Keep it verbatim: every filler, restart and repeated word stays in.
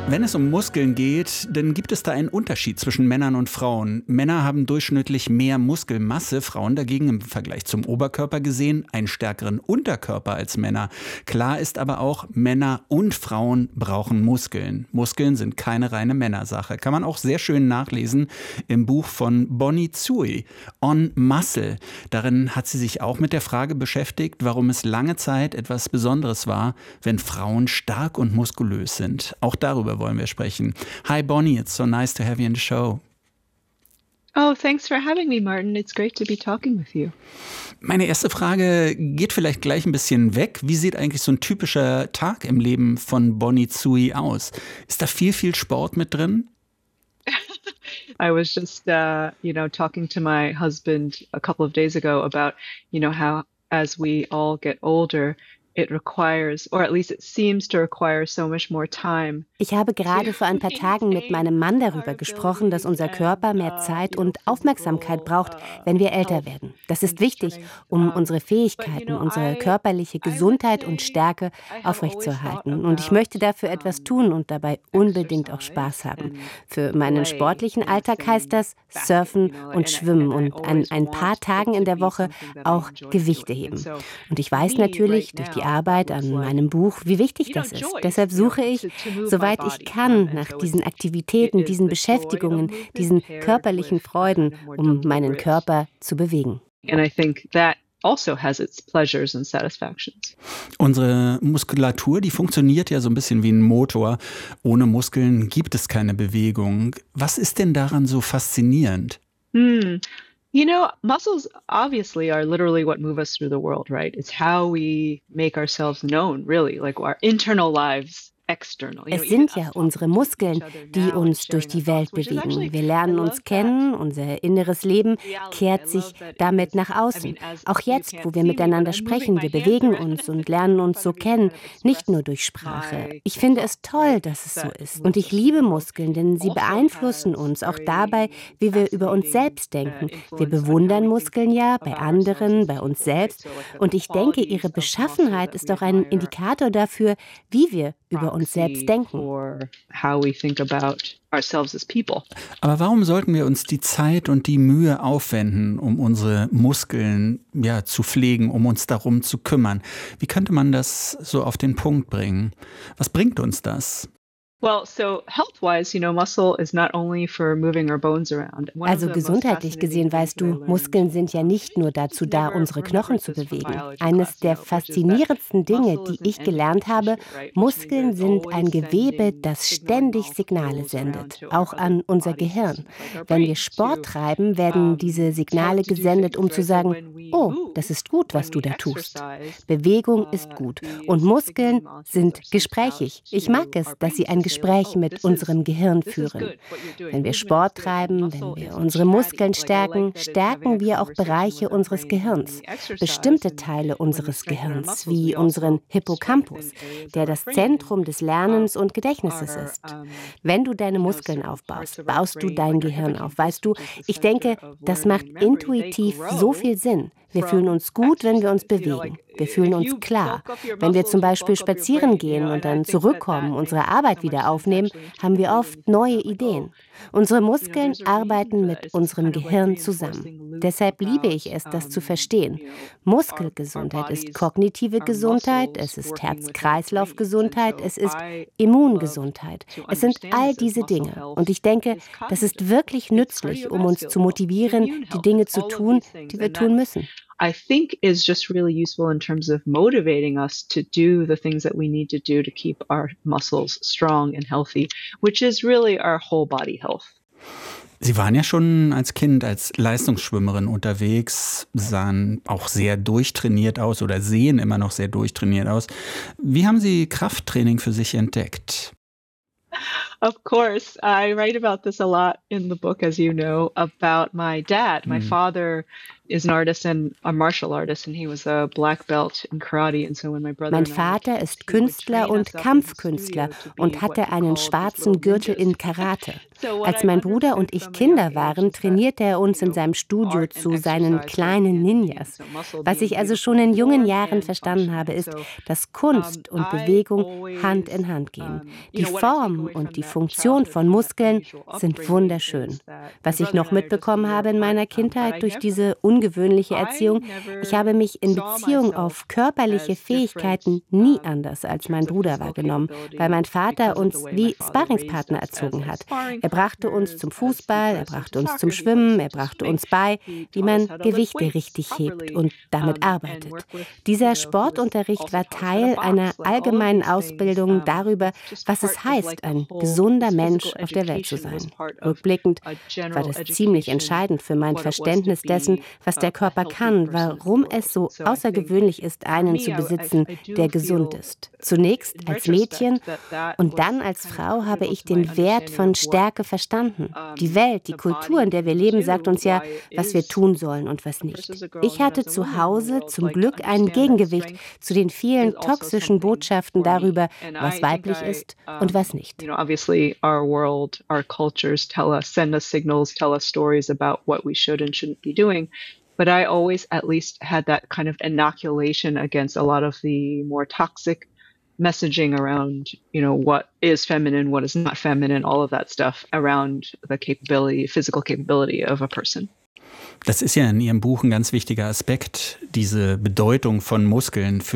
Wenn es um Muskeln geht, dann gibt es da einen Unterschied zwischen Männern und Frauen. Männer haben durchschnittlich mehr Muskelmasse, Frauen dagegen im Vergleich zum Oberkörper gesehen einen stärkeren Unterkörper als Männer. Klar ist aber auch, Männer und Frauen brauchen Muskeln. Muskeln sind keine reine Männersache. Kann man auch sehr schön nachlesen im Buch von Bonnie Tsui, On Muscle. Darin hat sie sich auch mit der Frage beschäftigt, warum es lange Zeit etwas Besonderes war, wenn Frauen stark und muskulös sind. Auch darüber wollen wir sprechen. Hi Bonnie, it's so nice to have you in the show. Oh, thanks for having me, Martin. It's great to be talking with you. Meine erste Frage geht vielleicht gleich ein bisschen weg. Wie sieht eigentlich so ein typischer Tag im Leben von Bonnie Tsui aus? Ist da viel, viel Sport mit drin? I was just, uh, you know, talking to my husband a couple of days ago about, you know, how as we all get older, it requires, or at least it seems to require so much more time. Ich habe gerade vor ein paar Tagen mit meinem Mann darüber gesprochen, dass unser Körper mehr Zeit und Aufmerksamkeit braucht, wenn wir älter werden. Das ist wichtig, um unsere Fähigkeiten, unsere körperliche Gesundheit und Stärke aufrechtzuerhalten. Und ich möchte dafür etwas tun und dabei unbedingt auch Spaß haben. Für meinen sportlichen Alltag heißt das Surfen und Schwimmen und an ein paar Tagen in der Woche auch Gewichte heben. Und ich weiß natürlich durch die Arbeit an meinem Buch, wie wichtig das ist. Deshalb suche ich, soweit ich kann, nach diesen Aktivitäten, diesen Beschäftigungen, diesen körperlichen Freuden, um meinen Körper zu bewegen. And I think that also has its pleasures and satisfactions. Unsere Muskulatur, die funktioniert ja so ein bisschen wie ein Motor. Ohne Muskeln gibt es keine Bewegung. Was ist denn daran so faszinierend? Hm. You know, muscles obviously are literally what move us through the world, right? It's how we make ourselves known, really, like our internal lives. Es sind ja unsere Muskeln, die uns durch die Welt bewegen. Wir lernen uns kennen, unser inneres Leben kehrt sich damit nach außen. Auch jetzt, wo wir miteinander sprechen, wir bewegen uns und lernen uns so kennen, nicht nur durch Sprache. Ich finde es toll, dass es so ist. Und ich liebe Muskeln, denn sie beeinflussen uns auch dabei, wie wir über uns selbst denken. Wir bewundern Muskeln ja bei anderen, bei uns selbst. Und ich denke, ihre Beschaffenheit ist auch ein Indikator dafür, wie wir über uns selbst denken. Aber warum sollten wir uns die Zeit und die Mühe aufwenden, um unsere Muskeln ja, zu pflegen, um uns darum zu kümmern? Wie könnte man das so auf den Punkt bringen? Was bringt uns das? Also gesundheitlich gesehen, weißt du, Muskeln sind ja nicht nur dazu da, unsere Knochen zu bewegen. Eines der faszinierendsten Dinge, die ich gelernt habe, Muskeln sind ein Gewebe, das ständig Signale sendet, auch an unser Gehirn. Wenn wir Sport treiben, werden diese Signale gesendet, um zu sagen, oh, das ist gut, was du da tust. Bewegung ist gut und Muskeln sind gesprächig. Ich mag es, dass sie ein Gespräch mit unserem Gehirn führen. Wenn wir Sport treiben, wenn wir unsere Muskeln stärken, stärken wir auch Bereiche unseres Gehirns. Bestimmte Teile unseres Gehirns, wie unseren Hippocampus, der das Zentrum des Lernens und Gedächtnisses ist. Wenn du deine Muskeln aufbaust, baust du dein Gehirn auf. Weißt du, ich denke, das macht intuitiv so viel Sinn. Wir fühlen uns gut, wenn wir uns bewegen. Wir fühlen uns klar. Wenn wir zum Beispiel spazieren gehen und dann zurückkommen, unsere Arbeit wieder aufnehmen, haben wir oft neue Ideen. Unsere Muskeln arbeiten mit unserem Gehirn zusammen. Deshalb liebe ich es, das zu verstehen. Muskelgesundheit ist kognitive Gesundheit, es ist Herz-Kreislauf-Gesundheit, es ist Immungesundheit. Es sind all diese Dinge. Und ich denke, das ist wirklich nützlich, um uns zu motivieren, die Dinge zu tun, die wir tun müssen. I think is just really useful in terms of motivating us to do the things that we need to do to keep our muscles strong and healthy, which is really our whole body health. Sie waren ja schon als Kind als Leistungsschwimmerin unterwegs, sahen auch sehr durchtrainiert aus oder sehen immer noch sehr durchtrainiert aus. Wie haben Sie Krafttraining für sich entdeckt? Of course, I write about this a lot in the book, as you know, about my dad. My mm. father Mein Vater ist Künstler und Kampfkünstler und hatte einen schwarzen Gürtel in Karate. Als mein Bruder und ich Kinder waren, trainierte er uns in seinem Studio zu seinen kleinen Ninjas. Was ich also schon in jungen Jahren verstanden habe, ist, dass Kunst und Bewegung Hand in Hand gehen. Die Form und die Funktion von Muskeln sind wunderschön. Was ich noch mitbekommen habe in meiner Kindheit durch diese ungewöhnliche Erziehung, ich habe mich in Beziehung auf körperliche Fähigkeiten nie anders als mein Bruder wahrgenommen, weil mein Vater uns wie Sparringspartner erzogen hat. Er brachte uns zum Fußball, er brachte uns zum Schwimmen, er brachte uns bei, wie man Gewichte richtig hebt und damit arbeitet. Dieser Sportunterricht war Teil einer allgemeinen Ausbildung darüber, was es heißt, ein gesunder Mensch auf der Welt zu sein. Rückblickend war das ziemlich entscheidend für mein Verständnis dessen, was der Körper kann, warum es so außergewöhnlich ist, einen zu besitzen, der gesund ist. Zunächst als Mädchen und dann als Frau habe ich den Wert von Stärke verstanden. Die Welt, die Kultur, in der wir leben, sagt uns ja, was wir tun sollen und was nicht. Ich hatte zu Hause zum Glück ein Gegengewicht zu den vielen toxischen Botschaften darüber, was weiblich ist und was nicht. Obviously, our world, our cultures tell us, send us signals, tell us stories about what we should and shouldn't be doing. But I always at least had that kind of inoculation against a lot of the more toxic messaging around, you know, what is feminine, what is not feminine, all of that stuff around the capability, physical capability of a person. Das ist ja in Ihrem Buch ein ganz wichtiger Aspekt, diese Bedeutung von Muskeln für